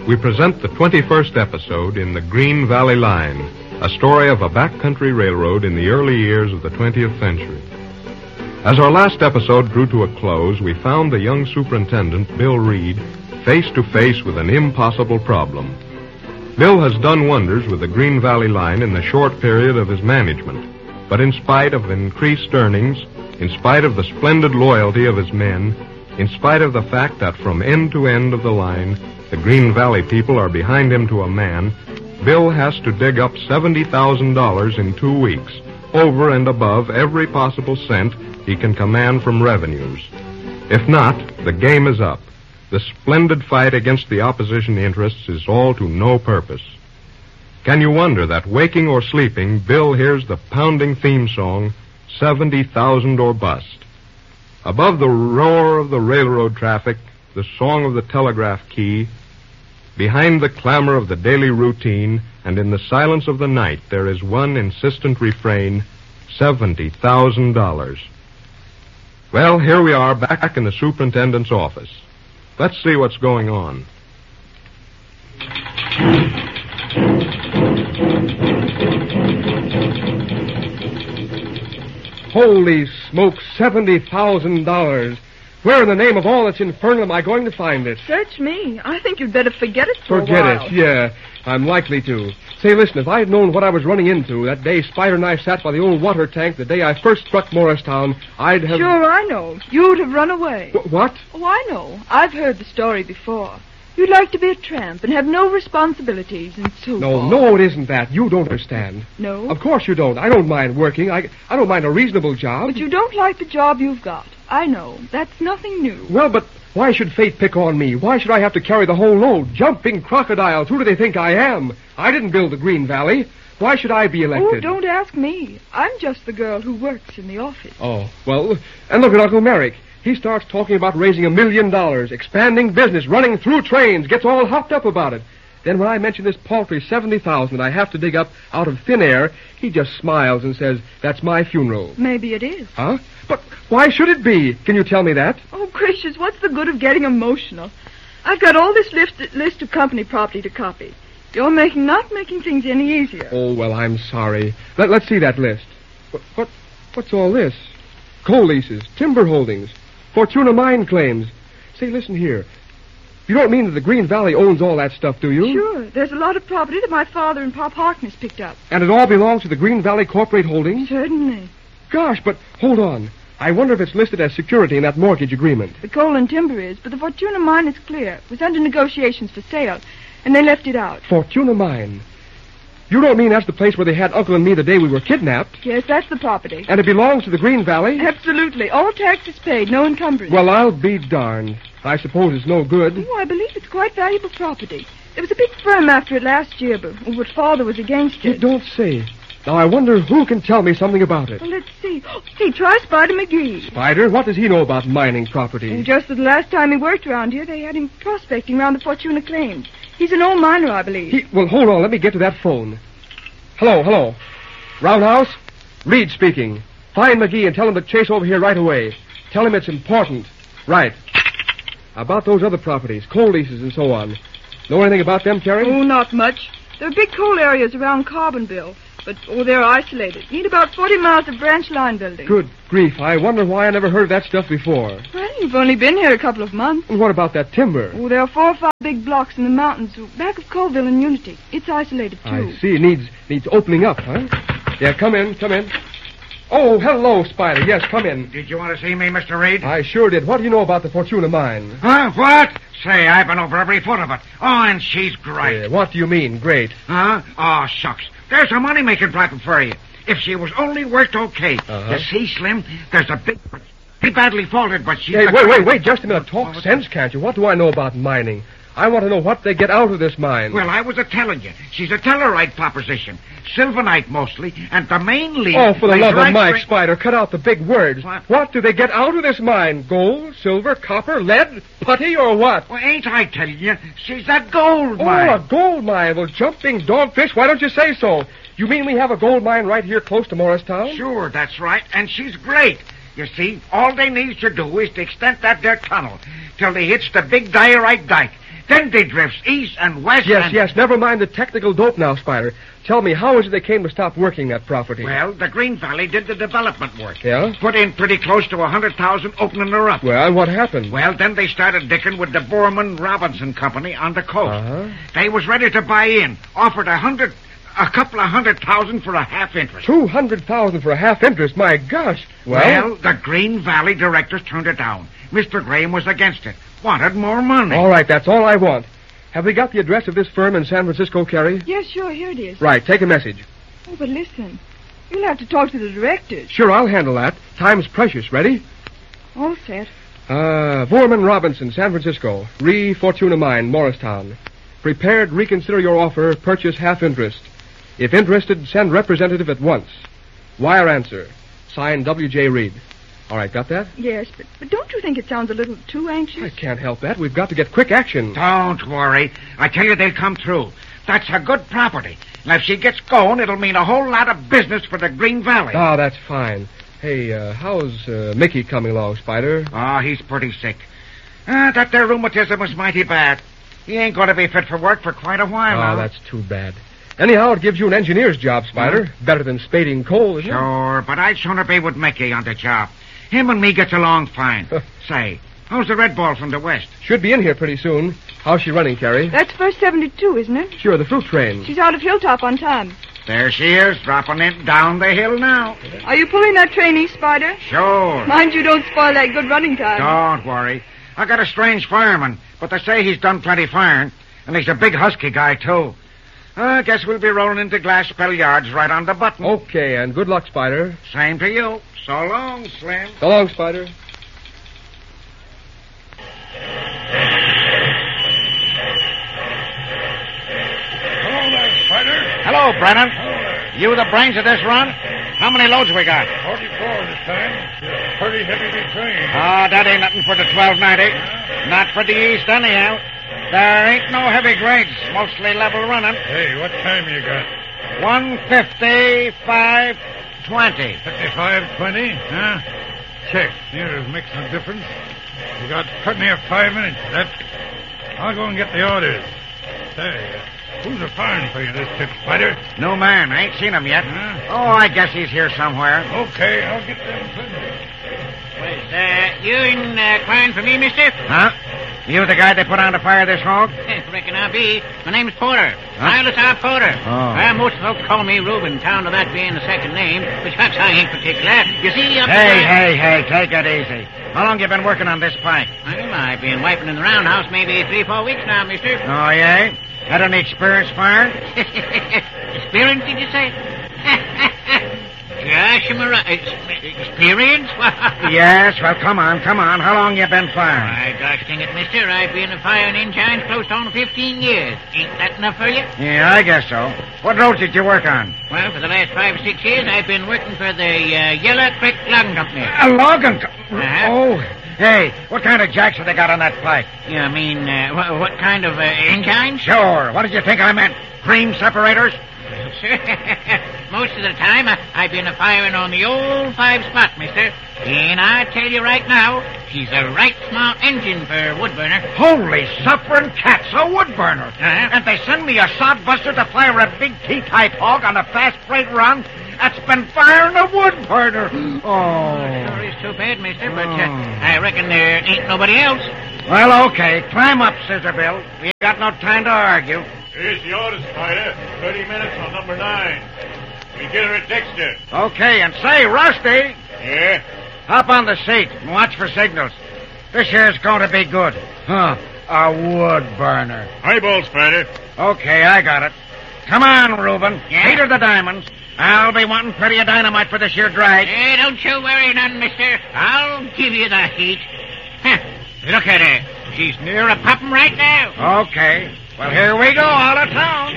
we present the 21st episode in the Green Valley Line, a story of a backcountry railroad in the early years of the 20th century. As our last episode drew to a close, we found the young superintendent, Bill Reed, face to face with an impossible problem. Bill has done wonders with the Green Valley Line in the short period of his management, but in spite of increased earnings, in spite of the splendid loyalty of his men, in spite of the fact that from end to end of the line, the Green Valley people are behind him to a man, Bill has to dig up $70,000 in 2 weeks, over and above every possible cent he can command from revenues. If not, the game is up. The splendid fight against the opposition interests is all to no purpose. Can you wonder that, waking or sleeping, Bill hears the pounding theme song, 70,000 or Bust? Above the roar of the railroad traffic, the song of the telegraph key, behind the clamor of the daily routine, and in the silence of the night, there is one insistent refrain, $70,000. Well, here we are back in the superintendent's office. Let's see what's going on. Holy smoke, $70,000. Where in the name of all that's infernal am I going to find it? Search me. I think you'd better forget it for a while. Forget it, yeah. I'm likely to. Say, listen, if I had known what I was running into that day Spider and I sat by the old water tank the day I first struck Morristown, I'd have... Sure, I know. You'd have run away. What? Oh, I know. I've heard the story before. You'd like to be a tramp and have no responsibilities and so forth. No, it isn't that. You don't understand. No? Of course you don't. I don't mind working. I don't mind a reasonable job. But you don't like the job you've got. I know. That's nothing new. Well, but why should fate pick on me? Why should I have to carry the whole load? Jumping crocodiles. Who do they think I am? I didn't build the Green Valley. Why should I be elected? Oh, don't ask me. I'm just the girl who works in the office. Oh, well, and look at Uncle Merrick. He starts talking about raising $1 million, expanding business, running through trains, gets all hopped up about it. Then when I mention this paltry $70,000 that I have to dig up out of thin air, he just smiles and says, that's my funeral. Maybe it is. Huh? But why should it be? Can you tell me that? Oh, gracious, what's the good of getting emotional? I've got all this list of company property to copy. You're not making things any easier. Oh, well, I'm sorry. Let's see that list. What's all this? Coal leases, timber holdings, Fortuna mine claims. Say, listen here. You don't mean that the Green Valley owns all that stuff, do you? Sure. There's a lot of property that my father and Pop Harkness picked up. And it all belongs to the Green Valley Corporate Holdings? Certainly. Gosh, but hold on. I wonder if it's listed as security in that mortgage agreement. The coal and timber is, but the Fortuna mine is clear. It was under negotiations for sale, and they left it out. Fortuna mine? You don't mean that's the place where they had Uncle and me the day we were kidnapped? Yes, that's the property. And it belongs to the Green Valley? Absolutely. All taxes paid, no encumbrance. Well, I'll be darned. I suppose it's no good. Oh, I believe it's quite valuable property. There was a big firm after it last year, but Father was against it. You don't say. Now, I wonder who can tell me something about it. Well, let's see. Hey, try Spider McGee. Spider? What does he know about mining property? And just the last time he worked around here, they had him prospecting around the Fortuna claims. He's an old miner, I believe. Well, hold on. Let me get to that phone. Hello. Roundhouse? Reed speaking. Find McGee and tell him to chase over here right away. Tell him it's important. Right. About those other properties, coal leases and so on. Know anything about them, Terry? Oh, not much. There are big coal areas around Carbonville, but, they're isolated. Need about 40 miles of branch line building. Good grief. I wonder why I never heard of that stuff before. Well, you've only been here a couple of months. And what about that timber? Oh, there are 4 or 5 big blocks in the mountains back of Colville and Unity. It's isolated, too. I see. Needs opening up, huh? Yeah, come in. Oh, hello, Spider. Yes, come in. Did you want to see me, Mr. Reed? I sure did. What do you know about the Fortuna mine? Huh? What? Say, I've been over every foot of it. Oh, and she's great. What do you mean, great? Huh? Oh, shucks. There's a money-making platinum for you. If she was only worked okay. You see, Slim, there's a big... He badly faulted, but she's... Hey, wait, just a minute. Talk sense, can't you? What do I know about mining? I want to know what they get out of this mine. Well, I was a-telling you. She's a tellerite proposition. Sylvanite, mostly, and the main lead... Oh, for the love of Mike, Spider, cut out the big words. What do they get out of this mine? Gold, silver, copper, lead, putty, or what? Well, ain't I telling you? She's a gold mine. Oh, a gold mine. Well, jumping dogfish, why don't you say so? You mean we have a gold mine right here close to Morristown? Sure, that's right, and she's great. You see, all they need to do is to extend that there tunnel till they hits the big diorite dike. Then they drifts east and west. Yes. Never mind the technical dope now, Spider. Tell me, how is it they came to stop working that property? Well, the Green Valley did the development work. Yeah? Put in pretty close to 100,000 opening her up. Well, and what happened? Well, then they started dicking with the Borman Robinson Company on the coast. Uh-huh. They was ready to buy in. Offered a couple of 100,000 for a half interest. 200,000 for a half interest? My gosh. Well, the Green Valley directors turned it down. Mr. Graham was against it. Wanted more money. All right, that's all I want. Have we got the address of this firm in San Francisco, Carrie? Yes, sure, here it is. Right, take a message. Oh, but listen. You'll have to talk to the directors. Sure, I'll handle that. Time's precious. Ready? All set. Vorman Robinson, San Francisco. Fortuna Mine, Morristown. Prepared, reconsider your offer, purchase half interest. If interested, send representative at once. Wire answer. Signed W.J. Reed. All right, got that? Yes, but don't you think it sounds a little too anxious? I can't help that. We've got to get quick action. Don't worry. I tell you, they'll come through. That's a good property. And if she gets going, it'll mean a whole lot of business for the Green Valley. Oh, that's fine. Hey, how's Mickey coming along, Spider? Oh, he's pretty sick. That there rheumatism was mighty bad. He ain't going to be fit for work for quite a while now. Oh, that's too bad. Anyhow, it gives you an engineer's job, Spider. Better than spading coal, isn't it? Sure, but I'd sooner be with Mickey on the job. Him and me gets along fine. Say, how's the red ball from the west? Should be in here pretty soon. How's she running, Carrie? That's first 72, isn't it? Sure, the fruit train. She's out of Hilltop on time. There she is, dropping it down the hill now. Are you pulling that train east, Spider? Sure. Mind you don't spoil that good running time. Don't worry. I got a strange fireman, but they say he's done plenty firing, and he's a big husky guy, too. I guess we'll be rolling into Glassbell Yards right on the button. Okay, and good luck, Spider. Same to you. So long, Slim. So long, Spider. Hello there, Spider. Hello, Brennan. Hello there. You the brains of this run? How many loads we got? 44 this time. It's a pretty heavy train. That ain't nothing for the 1290. Not for the east, anyhow. There ain't no heavy grades. Mostly level running. Hey, what time you got? 1:55:20. 55:20, huh? Check. Here's making a difference. You got plenty of 5 minutes left. I'll go and get the orders. Say, who's a firing for you this trip, Spider? No man. I ain't seen him yet. Huh? Oh, I guess he's here somewhere. Okay, I'll get them plenty. Was you inquiring for me, mister? Huh? You the guy they put on to fire this hog? Reckon I be. My name's Porter. Huh? Silas R. Porter. Oh. Well, most folks call me Reuben, town of that being the second name, which perhaps I ain't particular. You see, up Hey, take it easy. How long you been working on this pike? Well, I've been wiping in the roundhouse maybe 3-4 weeks now, mister. Oh, yeah? Had any experience firing? Experience, did you say? Gosh, experience? Yes, well, come on. How long you been firing? Why, gosh dang it, mister, I've been a firing engine close on 15 years. Ain't that enough for you? Yeah, I guess so. What roads did you work on? Well, for the last 5 or 6 years, I've been working for the Yellow Creek Logging Company. A logging Uh-huh. Oh, hey, what kind of jacks have they got on that pike? You mean, what kind of engine? Sure. What did you think I meant? Cream separators? Most of the time, I've been firing on the old 5-spot, mister. And I tell you right now, she's a right smart engine for wood burner. Holy suffering cats, a wood burner. Uh-huh. And they send me a sodbuster to fire a big T-type hog on a fast freight run that's been firing a wood burner. Sure is too bad, mister, but I reckon there ain't nobody else. Well, okay. Climb up, Scissor Bill. We ain't got no time to argue. Here's the order, Spider. 30 minutes on number 9. We get her at Dexter. Okay, and say, Rusty, Yeah? hop on the seat and watch for signals. This here's going to be good. A wood burner. Highball, Spider. Okay, I got it. Come on, Reuben. Yeah? Heat her the diamonds. I'll be wanting plenty of dynamite for this here drag. Hey, don't you worry none, mister. I'll give you the heat. Huh. Look at her. She's near a popping right now. Okay. Well, here we go, all of town.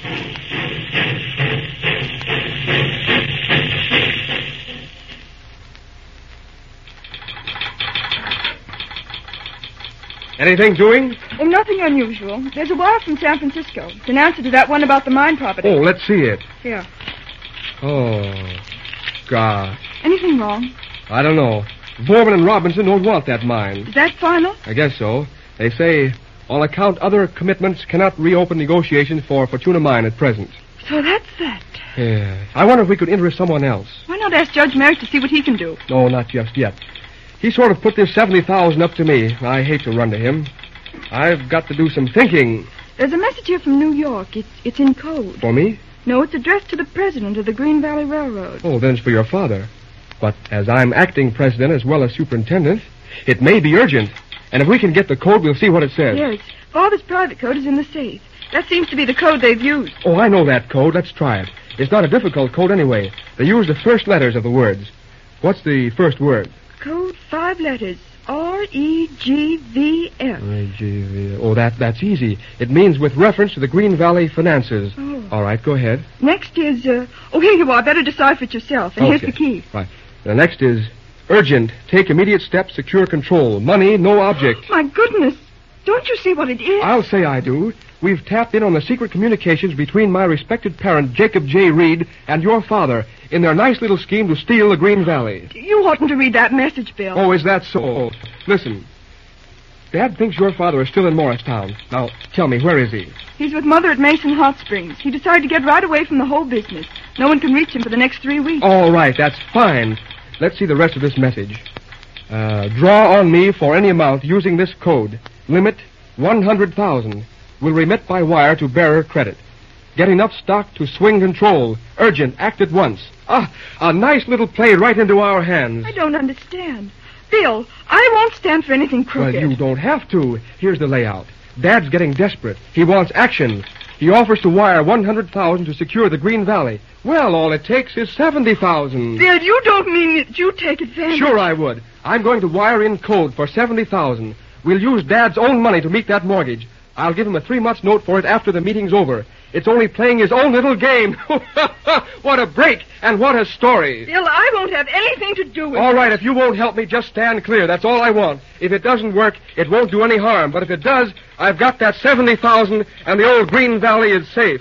Anything doing? Oh, nothing unusual. There's a wire from San Francisco. It's an answer to that one about the mine property. Oh, let's see it. Here. Oh, gosh. Anything wrong? I don't know. Vorman and Robinson don't want that mine. Is that final? I guess so. They say On account other commitments cannot reopen negotiations for Fortuna Mine at present. So that's that. Yeah. I wonder if we could interest someone else. Why not ask Judge Merritt to see what he can do? No, not just yet. He sort of put this $70,000 up to me. I hate to run to him. I've got to do some thinking. There's a message here from New York. It's in code. For me? No, it's addressed to the president of the Green Valley Railroad. Oh, then it's for your father. But as I'm acting president as well as superintendent, it may be urgent. And if we can get the code, we'll see what it says. Yes. Father's private code is in the safe. That seems to be the code they've used. Oh, I know that code. Let's try it. It's not a difficult code anyway. They use the first letters of the words. What's the first word? Code 5 letters. R-E-G-V-F. R-E-G-V-F. Oh, that's easy. It means with reference to the Green Valley finances. Oh. All right, go ahead. Next is, here you are. Better decipher it yourself. And here's the key. Right. The next is urgent. Take immediate steps. Secure control. Money, no object. My goodness. Don't you see what it is? I'll say I do. We've tapped in on the secret communications between my respected parent, Jacob J. Reed, and your father in their nice little scheme to steal the Green Valley. You oughtn't to read that message, Bill. Oh, is that so? Listen. Dad thinks your father is still in Morristown. Now, tell me, where is he? He's with Mother at Mason Hot Springs. He decided to get right away from the whole business. No one can reach him for the next 3 weeks. All right, that's fine. Let's see the rest of this message. Draw on me for any amount using this code. Limit 100,000. Will remit by wire to bearer credit. Get enough stock to swing control. Urgent. Act at once. Ah, a nice little play right into our hands. I don't understand. Bill, I won't stand for anything crooked. Well, you don't have to. Here's the layout. Dad's getting desperate. He wants action. He offers to wire 100,000 to secure the Green Valley. Well, all it takes is 70,000. Bill, you don't mean that you take advantage. Sure I would. I'm going to wire in code for 70,000. We'll use Dad's own money to meet that mortgage. I'll give him a 3-month note for it after the meeting's over. It's only playing his own little game. What a break, and what a story. Bill, I won't have anything to do with it. All right, if you won't help me, just stand clear. That's all I want. If it doesn't work, it won't do any harm. But if it does, I've got that 70,000, and the old Green Valley is safe.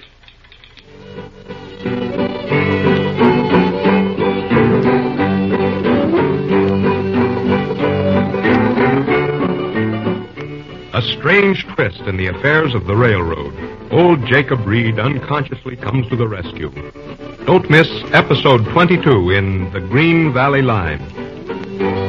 A strange twist in the affairs of the railroad. Old Jacob Reed unconsciously comes to the rescue. Don't miss episode 22 in The Green Valley Line.